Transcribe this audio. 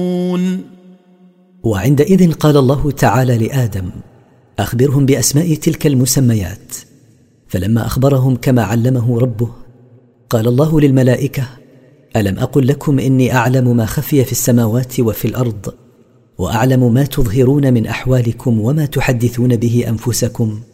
وعندئذ قال الله تعالى لآدم: أخبرهم بأسماء تلك المسميات. فلما أخبرهم كما علمه ربه، قال الله للملائكة: ألم أقل لكم إني أعلم ما خفي في السماوات وفي الأرض، وأعلم ما تظهرون من أحوالكم وما تحدثون به أنفسكم؟